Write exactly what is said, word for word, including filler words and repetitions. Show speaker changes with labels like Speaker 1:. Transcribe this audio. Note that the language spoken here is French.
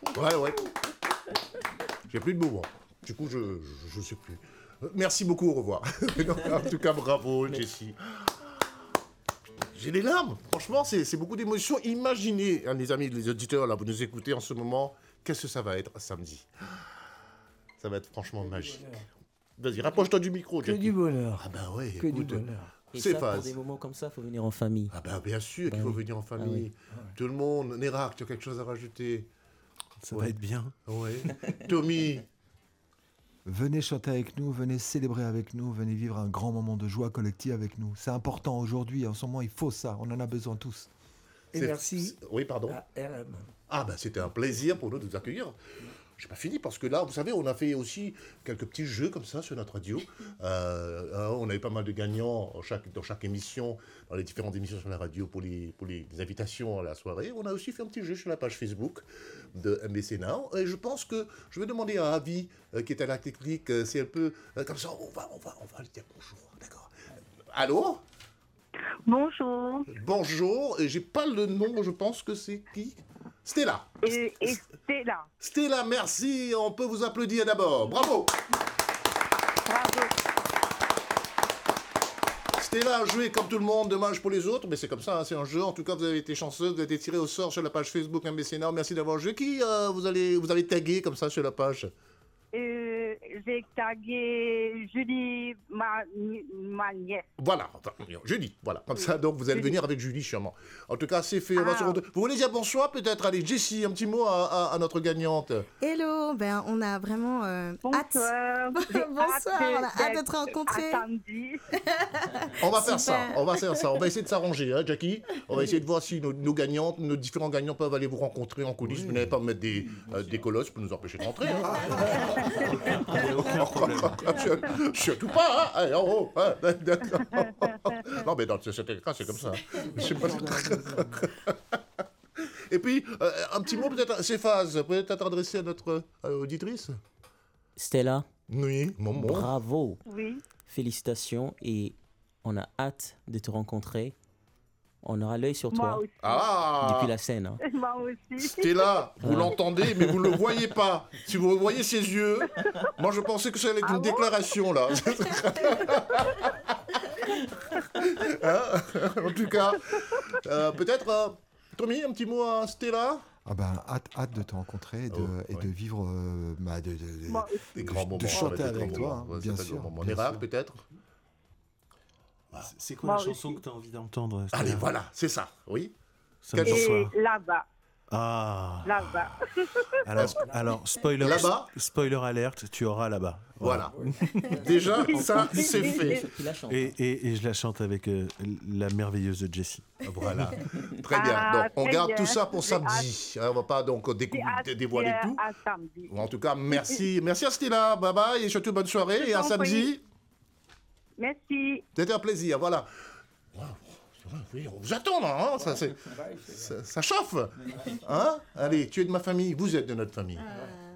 Speaker 1: Ouais, ouais. J'ai plus de mots. Du coup, je je, je sais plus. Merci beaucoup, au revoir. En tout cas, bravo, Jessie. J'ai les larmes. Franchement, c'est, c'est beaucoup d'émotions. Imaginez, hein, les amis, les auditeurs, là, vous nous écoutez en ce moment, qu'est-ce que ça va être samedi? Ça va être franchement que magique. Vas-y, rapproche-toi du micro,
Speaker 2: Que
Speaker 1: Jackie.
Speaker 2: du bonheur.
Speaker 1: Ah ben ouais,
Speaker 2: que
Speaker 1: écoute.
Speaker 2: du bonheur.
Speaker 3: Et
Speaker 1: C'est
Speaker 3: ça,
Speaker 1: phase.
Speaker 3: pour des moments comme ça, il faut venir en famille.
Speaker 1: Ah ben bien sûr
Speaker 3: Ben
Speaker 1: qu'il faut
Speaker 3: oui.
Speaker 1: venir en
Speaker 3: Ah
Speaker 1: famille.
Speaker 3: oui.
Speaker 1: Tout le monde. Nérac, tu as quelque chose à rajouter?
Speaker 4: Ça
Speaker 1: Ouais.
Speaker 4: va être bien.
Speaker 1: Oui. Tommy.
Speaker 5: Venez chanter avec nous, venez célébrer avec nous, venez vivre un grand moment de joie collective avec nous. C'est important aujourd'hui, en ce moment, il faut ça, on en a besoin tous.
Speaker 2: Et
Speaker 1: C'est-
Speaker 2: merci
Speaker 1: Oui, pardon.
Speaker 2: à R M.
Speaker 1: Ah ben c'était un plaisir pour nous de vous accueillir. J'ai pas fini parce que là, vous savez, on a fait aussi quelques petits jeux comme ça sur notre radio. Euh, hein, on avait pas mal de gagnants en chaque, dans chaque émission, dans les différentes émissions sur la radio pour les, pour les, les invitations à la soirée. On a aussi fait un petit jeu sur la page Facebook de M B C Now. Et je pense que je vais demander à Avi, euh, qui est à la technique, euh, si elle peut, euh, comme ça, on va, on va, on va lui dire bonjour. D'accord. Allô?
Speaker 6: Bonjour.
Speaker 1: Bonjour. Et j'ai pas le nom, je pense que c'est qui? Stella.
Speaker 6: Et, et Stella.
Speaker 1: Stella, merci. On peut vous applaudir d'abord. Bravo.
Speaker 6: Bravo.
Speaker 1: Stella a joué comme tout le monde, dommage pour les autres, mais c'est comme ça, hein, c'est un jeu. En tout cas, vous avez été chanceuse, vous avez été tiré au sort sur la page Facebook M B C Now. Merci d'avoir joué. Qui euh, vous, allez, vous avez tagué comme ça sur la page?
Speaker 6: Euh, J'ai tagué Julie, ma, ma nièce.
Speaker 1: Voilà, enfin, Julie, voilà. Comme ça, donc, vous allez venir avec Julie, sûrement. En tout cas, c'est fait. On va
Speaker 6: Ah.
Speaker 1: se retrouver. Vous voulez dire bonsoir, peut-être? Allez, Jessie, un petit mot à, à- à notre gagnante.
Speaker 7: Hello, ben on a vraiment euh, hâte.
Speaker 6: Bonsoir. J'ai
Speaker 7: Bonsoir, on a hâte de te rencontrer.
Speaker 6: à samedi.
Speaker 1: On va faire ça,
Speaker 7: Super.
Speaker 1: on va faire ça. On va essayer de s'arranger, hein, Jackie. On va essayer de voir si nos, nos gagnantes, nos différents gagnants peuvent aller vous rencontrer en coulisses. Vous n'allez pas me mettre des, euh, des colosses pour nous empêcher de rentrer. Hein. je, je tout pas, hein. Allez, en haut. Hein. D'accord. Non, mais dans cet écran, c'est comme ça. Je sais pas. Et puis, euh, un petit mot peut-être, ces phases, peut-être t'adresser à notre euh, auditrice?
Speaker 3: Stella,
Speaker 1: Oui, maman.
Speaker 3: bravo.
Speaker 6: Oui.
Speaker 3: Félicitations et on a hâte de te rencontrer. On aura l'œil sur
Speaker 6: Moi
Speaker 3: toi
Speaker 6: aussi.
Speaker 1: Ah
Speaker 3: depuis la scène. hein.
Speaker 6: Moi aussi.
Speaker 1: Stella, vous l'entendez, mais vous ne le voyez pas. Si vous voyez ses yeux, moi je pensais que ça allait être
Speaker 6: Ah
Speaker 1: une
Speaker 6: bon
Speaker 1: déclaration là. Hein. En tout cas, euh, peut-être, euh, Tommy, un petit mot à Stella?
Speaker 5: Ah ben, hâte, hâte de te rencontrer et de,
Speaker 1: Oh,
Speaker 5: et
Speaker 1: ouais.
Speaker 5: de vivre, euh, bah, de, de- de-
Speaker 6: Moi aussi.
Speaker 1: Des
Speaker 5: de-
Speaker 1: grands
Speaker 5: de
Speaker 1: moments.
Speaker 5: chanter
Speaker 1: ouais, des
Speaker 5: avec
Speaker 1: grands
Speaker 5: toi,
Speaker 1: moments.
Speaker 5: hein,
Speaker 1: Ouais,
Speaker 5: bien
Speaker 1: c'est un
Speaker 5: sûr.
Speaker 1: grand moment.
Speaker 5: bien
Speaker 1: Nérac,
Speaker 5: sûr.
Speaker 1: peut-être?
Speaker 4: C'est quoi
Speaker 6: Moi
Speaker 4: la chanson
Speaker 6: aussi.
Speaker 4: que tu as envie d'entendre?
Speaker 1: Allez,
Speaker 4: Stella?
Speaker 1: voilà, c'est ça, oui.
Speaker 4: Samedi
Speaker 6: Et
Speaker 4: soir.
Speaker 6: là-bas.
Speaker 4: Ah.
Speaker 6: Là-bas.
Speaker 4: Alors, alors spoiler,
Speaker 1: Là-bas
Speaker 4: spoiler alerte, tu auras là-bas.
Speaker 1: Voilà. Déjà, ça, c'est fait.
Speaker 3: Qui la chante.
Speaker 4: Et, et, et je la chante avec euh, la merveilleuse Jessie.
Speaker 1: Voilà. Très bien.
Speaker 6: Ah,
Speaker 1: Donc, on
Speaker 6: très
Speaker 1: garde
Speaker 6: bien.
Speaker 1: tout ça pour
Speaker 6: J'ai
Speaker 1: samedi. Hein, on va pas donc décou-
Speaker 6: J'ai hâte
Speaker 1: dé- dévoiler
Speaker 6: euh,
Speaker 1: tout.
Speaker 6: à samedi.
Speaker 1: En tout cas, merci. Merci à Stella. Bye bye et surtout bonne soirée. Et à
Speaker 6: t'en
Speaker 1: samedi.
Speaker 6: Merci.
Speaker 1: C'était un plaisir. Voilà. Wow. Oui, on vous attend là. Hein, ça, c'est- ça, ça chauffe. Hein? Allez, tu es de ma famille. Vous êtes de notre famille.